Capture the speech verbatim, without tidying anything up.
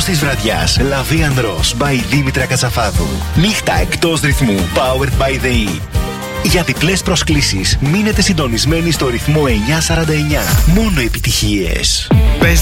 Τέλος της βραδιάς, Lavian Rose by Δήμητρα Κατσαφάδου. Νύχτα εκτός ρυθμού, powered by The E. Για διπλές προσκλήσεις, μείνετε συντονισμένοι στο ρυθμό εννιακόσια σαράντα εννιά. Μόνο επιτυχίες. Πες